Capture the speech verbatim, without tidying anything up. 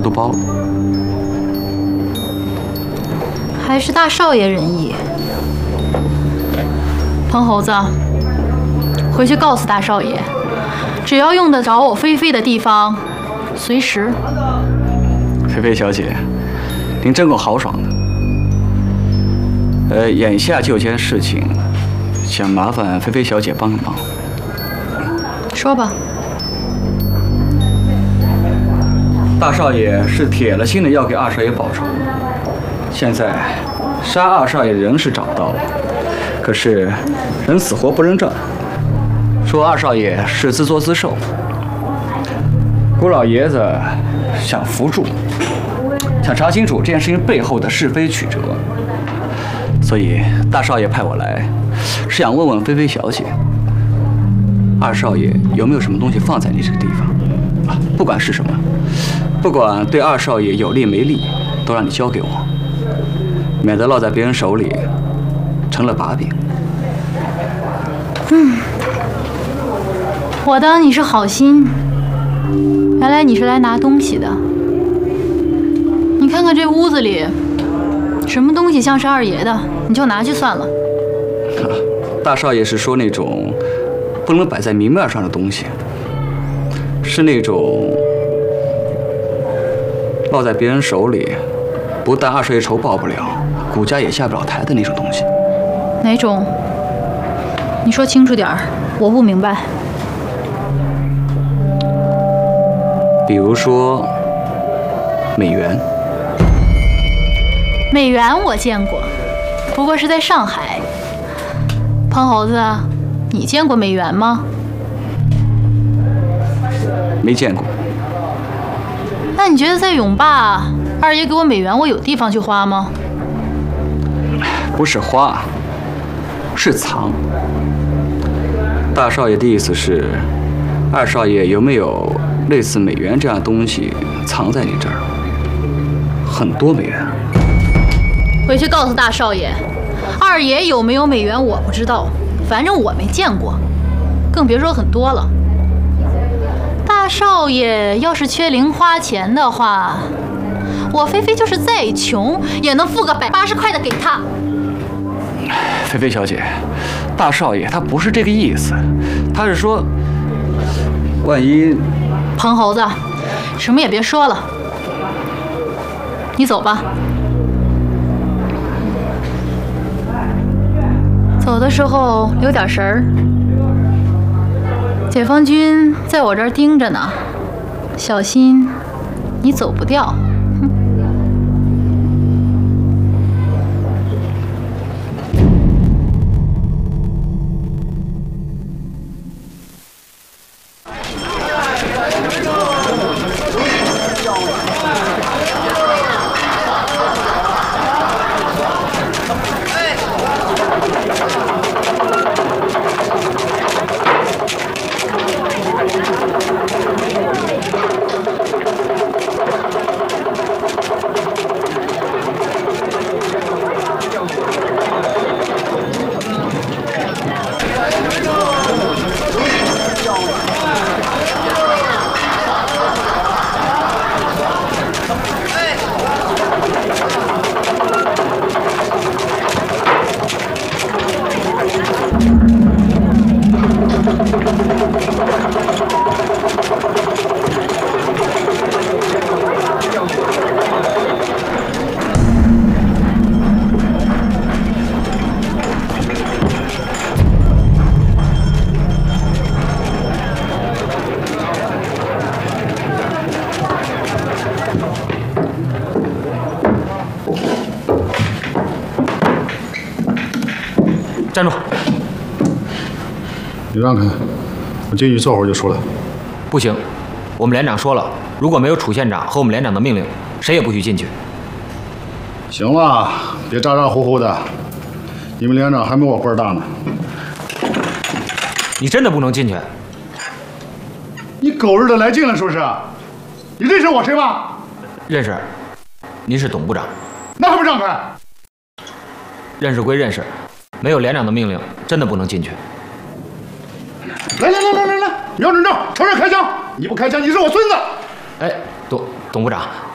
都包了。 还是大少爷仁义。彭猴子，回去告诉大少爷，只要用得着我菲菲的地方，随时。 菲菲小姐，您真够豪爽的。呃，眼下就有件事情，想麻烦菲菲小姐帮个忙。 说吧。 大少爷是铁了心的要给二少爷报仇，现在杀二少爷的人是找到了，可是人死活不认账，说二少爷是自作自受。姑老爷子想扶住，想查清楚这件事情背后的是非曲折，所以大少爷派我来，是想问问菲菲小姐，二少爷有没有什么东西放在你这个地方啊？不管是什么，不管对二少爷有利没利，都让你交给我，免得落在别人手里，成了把柄。 嗯，我当你是好心，原来你是来拿东西的。你看看这屋子里，什么东西像是二爷的，你就拿去算了。 大少爷是说那种不能摆在明面上的东西，是那种落在别人手里，不但二少爷仇报不了，谷家也下不了台的那种东西。 哪种？你说清楚点儿，我不明白。 比如说美元。 美元我见过，不过是在上海。彭猴子，你见过美元吗？ 没见过。 那你觉得在永坝，二爷给我美元，我有地方去花吗？ 不是花，是藏。大少爷的意思是，二少爷有没有类似美元这样的东西藏在你这儿？很多美元。 回去告诉大少爷，二爷有没有美元我不知道，反正我没见过，更别说很多了。大少爷要是缺零花钱的话，我菲菲就是再穷也能付个百八十块的给他。 菲菲小姐，大少爷他不是这个意思，他是说，万一…… 彭猴子，什么也别说了，你走吧。走的时候留点神儿，解放军在我这儿盯着呢，小心你走不掉。 站住！ 你让开，我进去坐会儿就出来。 不行，我们连长说了，如果没有楚县长和我们连长的命令，谁也不许进去。 行了，别咋咋呼呼的，你们连长还没我官大呢。 你真的不能进去？ 你狗日的来劲了是不是？你认识我谁吗？ 认识，您是董部长。 那还不让开？ 认识归认识，没有连长的命令，真的不能进去。 来来来来来来，瞄准正，朝人开枪！你不开枪，你是我孙子！ 哎，董董部长，